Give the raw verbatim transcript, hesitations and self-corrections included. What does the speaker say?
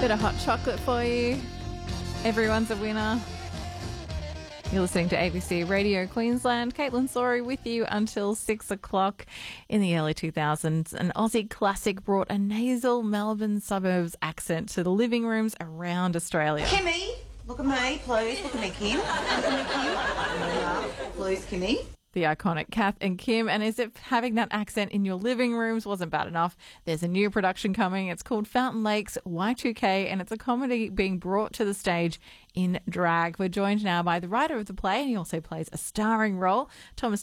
Bit of hot chocolate for you. Everyone's a winner. You're listening to A B C Radio Queensland. Caitlin Sorry with you until six o'clock. In the early two thousands, an Aussie classic brought a nasal Melbourne suburbs accent to the living rooms around Australia. Kimmy, look at me, please. Look at me, Kim. Look at me, Kim. Please, Kimmy. The iconic Kath and Kim, and as if having that accent in your living rooms wasn't bad enough, there's a new production coming. It's called Fountain Lakes Y two K, and it's a comedy being brought to the stage in drag. We're joined now by the writer of the play, and he also plays a starring role, Thomas